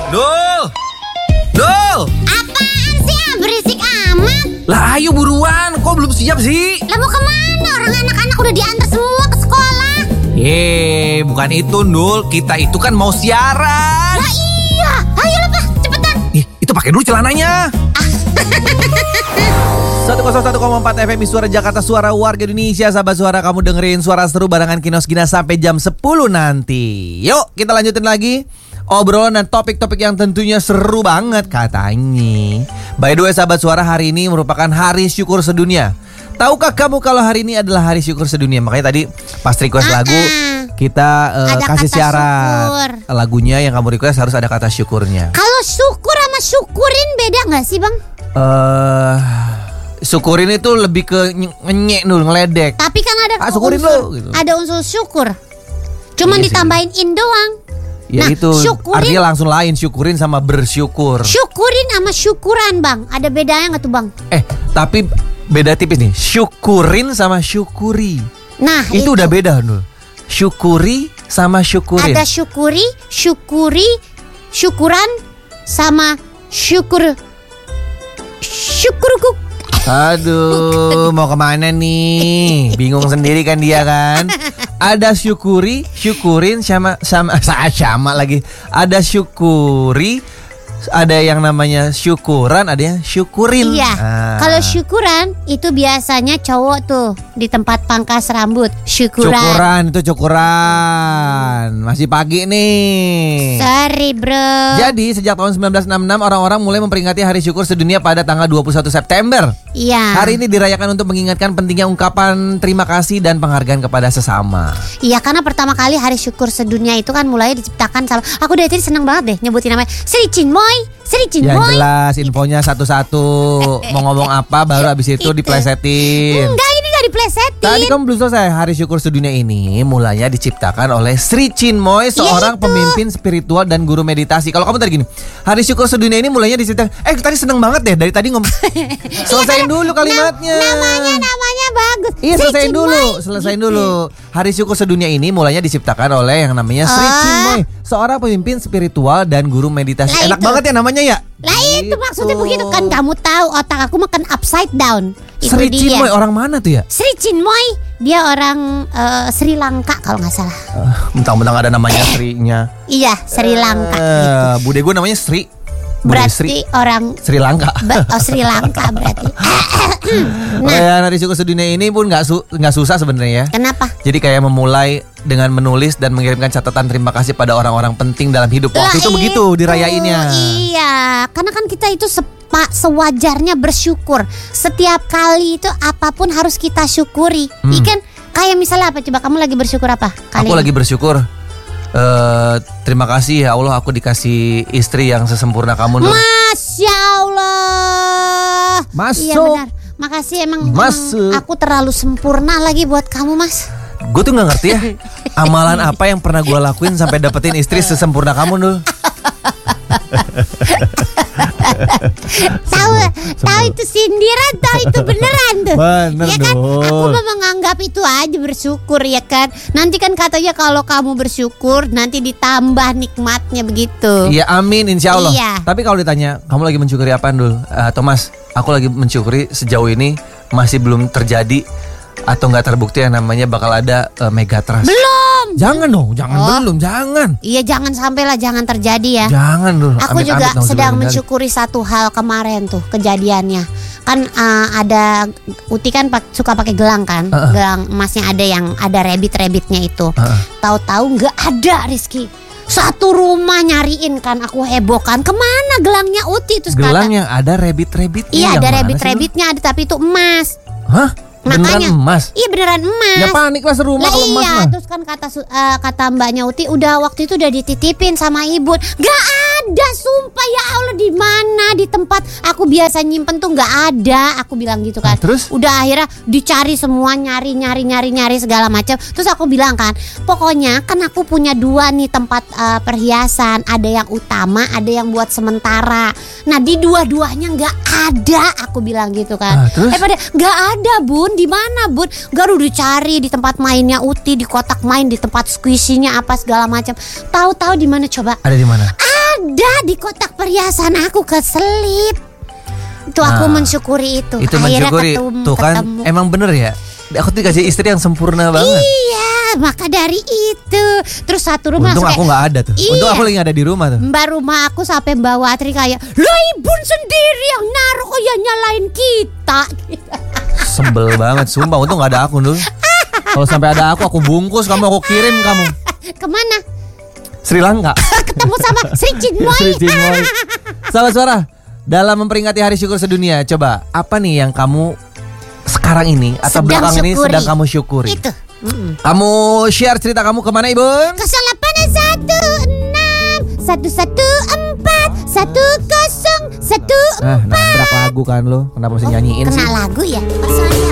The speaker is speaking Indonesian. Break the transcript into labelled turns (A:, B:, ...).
A: Dul! Dul!
B: Apaan sih berisik amat?
A: Lah ayo buruan, kok belum siap sih?
B: Lah mau kemana? Orang anak-anak udah diantar semua ke sekolah.
A: Bukan itu Dul, kita itu kan mau siaran.
B: Lah iya, ayo lah Pak, cepetan.
A: Itu pakai dulu celananya. 101,4 FM Suara Jakarta, suara warga Indonesia. Sahabat suara, kamu dengerin suara seru barengan Kinos Gina sampai jam 10 nanti. Yuk kita lanjutin lagi obrolan dan topik-topik yang tentunya seru banget katanya. By the way sahabat suara, hari ini merupakan hari syukur sedunia. Tahukah kamu kalau hari ini adalah hari syukur sedunia? Makanya tadi pas request lagu kita kasih syarat syukur. Lagunya yang kamu request harus ada kata syukurnya.
B: Kalau syukur sama syukurin beda gak sih Bang?
A: Syukurin itu lebih ke ngenyek dulu, ngeledek.
B: Tapi kan ada
A: syukurin
B: unsur,
A: gitu.
B: Ada unsur syukur. Cuman ditambahin in doang.
A: Ya nah, itu syukurin, artinya langsung lain, syukurin sama bersyukur.
B: Syukurin sama syukuran Bang, ada bedanya gak tuh Bang?
A: Tapi beda tipis nih, syukurin sama syukuri.
B: Nah
A: itu udah beda Nul. Syukuri sama syukurin.
B: Ada syukuri, syukuran sama syukurku.
A: Aduh, mau kemana nih? Bingung sendiri kan dia kan? Ada syukurin sama lagi. Ada syukuri, ada yang namanya syukuran, ada yang syukurin.
B: Iya. Kalau syukuran itu biasanya cowok tuh di tempat pangkas rambut. Syukuran
A: itu cukuran. Masih pagi nih.
B: Sorry bro.
A: Jadi sejak tahun 1966 orang-orang mulai memperingati Hari Syukur Sedunia pada tanggal 21 September.
B: Iya.
A: Hari ini dirayakan untuk mengingatkan pentingnya ungkapan terima kasih dan penghargaan kepada sesama.
B: Iya, karena pertama kali Hari Syukur Sedunia itu kan mulai diciptakan sama, aku dari tadi seneng banget deh nyebutin namanya Sri Chinmoy.
A: Yang jelas infonya satu-satu. Mau ngomong apa baru abis itu diplesetin.
B: Enggak, ini gak diplesetin.
A: Tadi kamu belum selesai. Hari Syukur Sedunia ini mulanya diciptakan oleh Sri Chinmoy, seorang pemimpin spiritual dan guru meditasi. Kalau kamu tadi gini, Hari Syukur Sedunia ini mulanya diciptakan. Tadi seneng banget deh dari tadi ngomong. Selesaiin dulu kalimatnya.
B: Namanya bagus.
A: Iya, selesaiin dulu. Hari Syukur Sedunia ini mulanya diciptakan oleh yang namanya Sri Chinmoy, seorang pemimpin spiritual dan guru meditasi. Enak banget ya namanya ya.
B: Lah itu maksudnya begitu kan, kamu tahu otak aku makan upside down. Itu
A: Sri Chinmoy orang mana tuh ya?
B: Sri Chinmoy dia orang Sri Lanka kalau nggak salah.
A: Mentang-mentang ada namanya Sri-nya.
B: Iya, Sri Lanka gitu.
A: Bude gue namanya Sri.
B: Berarti orang
A: Sri Lanka.
B: Sri Lanka berarti.
A: Hari Syukur Sedunia ini pun nggak susah sebenarnya ya.
B: Kenapa?
A: Jadi kayak memulai dengan menulis dan mengirimkan catatan terima kasih pada orang-orang penting dalam hidup. Waktu itu begitu dirayainnya.
B: Iya, karena kan kita itu sewajarnya bersyukur. Setiap kali itu apapun harus kita syukuri. Ikan kayak misalnya apa? Coba kamu lagi bersyukur apa?
A: Aku lagi bersyukur. Terima kasih ya Allah, aku dikasih istri yang sesempurna kamu Nur.
B: Masya Allah.
A: Masuk.
B: Iya benar. Makasih emang aku terlalu sempurna lagi buat kamu Mas.
A: Gue tuh gak ngerti ya amalan apa yang pernah gue lakuin sampai dapetin istri sesempurna kamu Nur.
B: Tahu itu sindiran, tahu itu beneran tuh.
A: Bener
B: ya kan?
A: dong.
B: Aku mau menganggap itu aja bersyukur ya kan. Nanti kan katanya kalau kamu bersyukur nanti ditambah nikmatnya begitu.
A: Iya amin insya Allah.
B: Iya.
A: Tapi kalau ditanya kamu lagi mensyukuri apa Dul? Thomas, aku lagi mensyukuri sejauh ini masih belum terjadi atau nggak terbukti yang namanya bakal ada megatrust.
B: Belum.
A: Jangan dong, jangan.
B: Iya jangan sampailah, jangan terjadi ya.
A: Jangan Dul.
B: Aku juga sedang mensyukuri satu hal kemarin tuh kejadiannya. Kan ada Uti kan suka pakai gelang kan, gelang emasnya ada yang ada rabbit-rabbitnya itu. Tahu-tahu nggak ada Rizky. Satu rumah nyariin kan, aku heboh kan, kemana gelangnya Uti terus
A: gelang yang ada rabbit-rabbitnya.
B: Iya ada rabbit-rabbitnya ada, tapi itu emas.
A: Hah?
B: Makanya,
A: beneran emas?
B: Iya beneran emas.
A: Ya panik lah serumah kalau emas mah.
B: Terus kan kata mbaknya Uti waktu itu udah dititipin sama ibu. Gak ada, sumpah ya Allah, di mana di tempat aku biasa nyimpen tuh gak ada. Aku bilang gitu kan.
A: Terus?
B: Udah akhirnya dicari semua, nyari segala macam. Terus aku bilang kan, pokoknya kan aku punya dua nih tempat perhiasan. Ada yang utama, ada yang buat sementara. Nah di dua-duanya gak ada, aku bilang gitu kan.
A: Terus?
B: Gak ada Bun, di mana Bun? Garu dicari di tempat mainnya Uti, di kotak main, di tempat squishy-nya apa segala macam. Tahu-tahu di mana coba?
A: Ada di mana?
B: ada di kotak perhiasan aku keselip. Itu aku mensyukuri itu.
A: Itu
B: Akhirnya
A: mensyukuri tuh kan
B: ketemu.
A: emang bener ya. Aku tuh dikasih istri yang sempurna banget.
B: Iya, maka dari itu. Terus satu rumah
A: Untung aku nggak ada tuh.
B: Iya.
A: Untung aku lagi nggak ada di rumah tuh.
B: Mbak rumah aku sampai Mbak Watri kayak, lo ibu sendiri yang naruh kok ya nyalain kita.
A: Sebel banget, sumpah. Untung nggak ada aku dulu. Kalau sampai ada aku bungkus kamu, aku kirim kamu.
B: Kemana?
A: Sri Lanka.
B: Ketemu sama Sri Chinmoy.
A: Sri Chinmoy. Sahabat Suara, dalam memperingati Hari Syukur Sedunia, coba apa nih yang kamu sekarang ini atau
B: Sedang
A: belakang ini
B: syukuri.
A: sedang kamu syukuri?
B: Itu.
A: Kamu share cerita kamu kemana, Ibu?
B: 0816 114 1014.
A: Nabrak lagu kan lo. Kenapa mesti nyanyiin sih?
B: Kena lagu ya?